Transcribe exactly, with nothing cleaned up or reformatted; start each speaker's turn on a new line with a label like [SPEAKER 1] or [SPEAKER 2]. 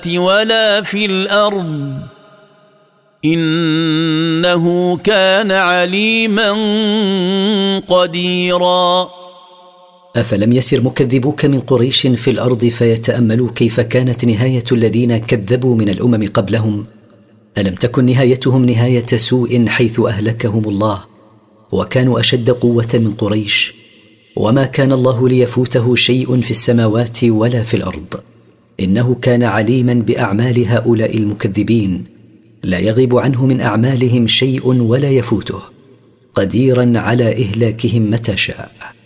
[SPEAKER 1] ولا في الأرض إنه كان عليما قديرا.
[SPEAKER 2] أفلم يسر مكذبوك من قريش في الأرض فيتأملوا كيف كانت نهاية الذين كذبوا من الأمم قبلهم؟ ألم تكن نهايتهم نهاية سوء حيث أهلكهم الله، وكانوا أشد قوة من قريش، وما كان الله ليفوته شيء في السماوات ولا في الأرض، إنه كان عليما بأعمال هؤلاء المكذبين، لا يغيب عنه من أعمالهم شيء ولا يفوته، قديرا على إهلاكهم متى شاء.